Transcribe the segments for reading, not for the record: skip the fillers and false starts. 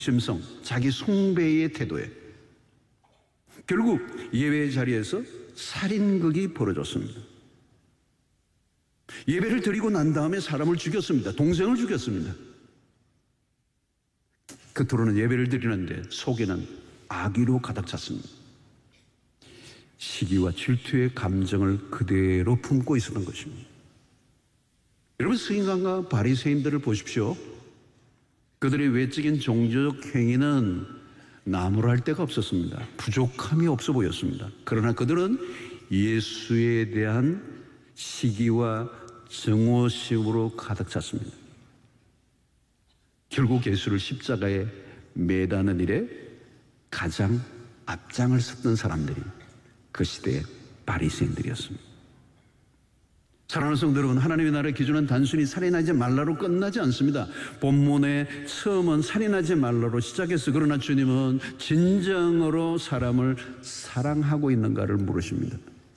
심성, 자기 숭배의 태도에 결국 예배 자리에서 살인극이 벌어졌습니다. 예배를 드리고 난 다음에 사람을 죽였습니다. 동생을 죽였습니다. 겉으로는 예배를 드리는데 속에는 악의로 가득 찼습니다. 시기와 질투의 감정을 그대로 품고 있었던 것입니다. 여러분, 서기관과 바리새인들을 보십시오. 그들의 외적인 종교적 행위는 나무랄 데가 없었습니다. 부족함이 없어 보였습니다. 그러나 그들은 예수에 대한 시기와 증오심으로 가득 찼습니다. 결국 예수를 십자가에 매다는 일에 가장 앞장을 섰던 사람들이 그 시대의 바리새인들이었습니다. 사랑하는 성도 여러분, 하나님의 나라의 기준은 단순히 살인하지 말라로 끝나지 않습니다. 본문의 처음은 살인하지 말라로 시작해서 그러나 주님은 진정으로 사람을 사랑하고 있는가를 물으십니다.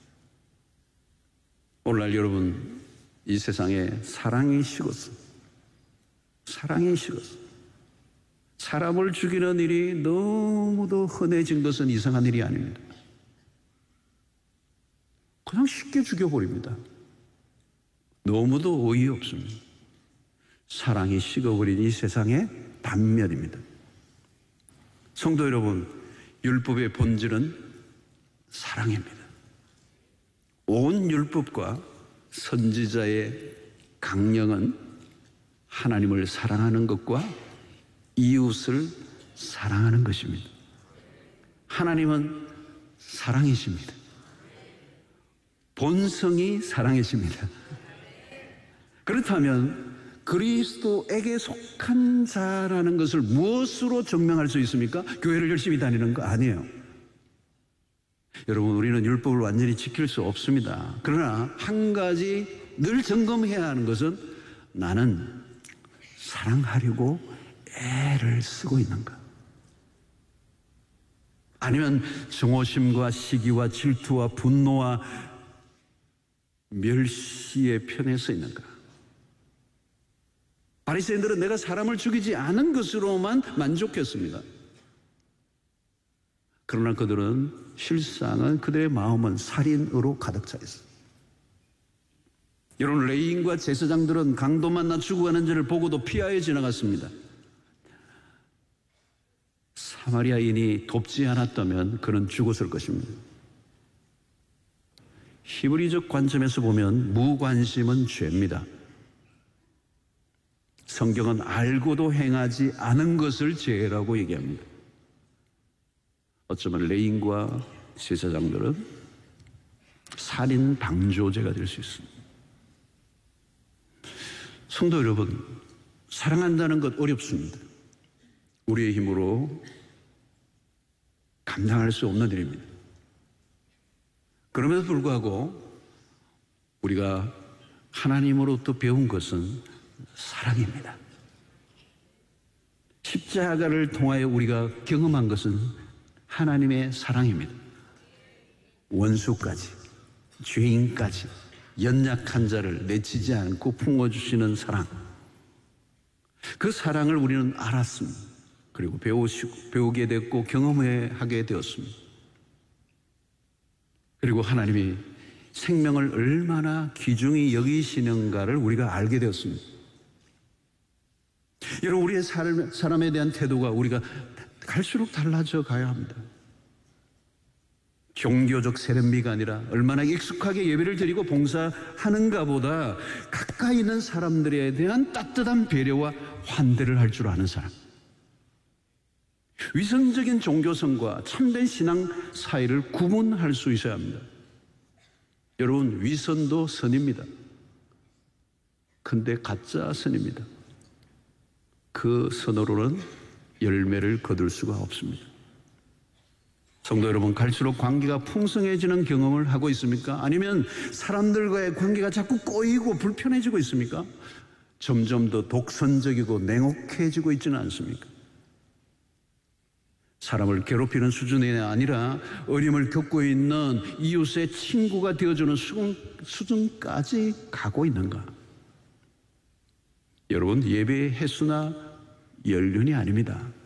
오늘날 여러분, 이 세상에 사랑이 식었어. 사랑이 식었어. 사람을 죽이는 일이 너무도 흔해진 것은 이상한 일이 아닙니다. 그냥 쉽게 죽여버립니다. 너무도 어이없습니다. 사랑이 식어버린 이 세상의 단면입니다. 성도 여러분, 율법의 본질은 사랑입니다. 온 율법과 선지자의 강령은 하나님을 사랑하는 것과 이웃을 사랑하는 것입니다. 하나님은 사랑이십니다. 본성이 사랑이십니다. 그렇다면 그리스도에게 속한 자라는 것을 무엇으로 증명할 수 있습니까? 교회를 열심히 다니는 거 아니에요. 여러분, 우리는 율법을 완전히 지킬 수 없습니다. 그러나 한 가지 늘 점검해야 하는 것은 나는 사랑하려고 애를 쓰고 있는가? 아니면 증오심과 시기와 질투와 분노와 멸시의 편에 서 있는가? 바리새인들은 내가 사람을 죽이지 않은 것으로만 만족했습니다. 그러나 그들은 실상은 그들의 마음은 살인으로 가득 차 있어요. 여러분, 레위인과 제사장들은 강도 만나 죽어가는 자를 보고도 피하여 지나갔습니다. 사마리아인이 돕지 않았다면 그는 죽었을 것입니다. 히브리적 관점에서 보면 무관심은 죄입니다. 성경은 알고도 행하지 않은 것을 죄라고 얘기합니다. 어쩌면 레위인과 제사장들은 살인 방조죄가 될 수 있습니다. 성도 여러분, 사랑한다는 것 어렵습니다. 우리의 힘으로 감당할 수 없는 일입니다. 그럼에도 불구하고 우리가 하나님으로부터 배운 것은 사랑입니다. 십자가를 통하여 우리가 경험한 것은 하나님의 사랑입니다. 원수까지, 죄인까지, 연약한 자를 내치지 않고 품어주시는 사랑. 그 사랑을 우리는 알았습니다. 그리고 배우게 됐고 경험하게 되었습니다. 그리고 하나님이 생명을 얼마나 귀중히 여기시는가를 우리가 알게 되었습니다. 여러분, 우리의 사람에 대한 태도가 우리가 갈수록 달라져 가야 합니다. 종교적 세련미가 아니라 얼마나 익숙하게 예배를 드리고 봉사하는가 보다 가까이 있는 사람들에 대한 따뜻한 배려와 환대를 할 줄 아는 사람. 위선적인 종교성과 참된 신앙 사이를 구분할 수 있어야 합니다. 여러분, 위선도 선입니다. 근데 가짜 선입니다. 그 선으로는 열매를 거둘 수가 없습니다. 성도 여러분, 갈수록 관계가 풍성해지는 경험을 하고 있습니까? 아니면 사람들과의 관계가 자꾸 꼬이고 불편해지고 있습니까? 점점 더 독선적이고 냉혹해지고 있지는 않습니까? 사람을 괴롭히는 수준이 아니라 어려움을 겪고 있는 이웃의 친구가 되어주는 수준까지 가고 있는가? 여러분, 예배의 횟수나 연륜이 아닙니다.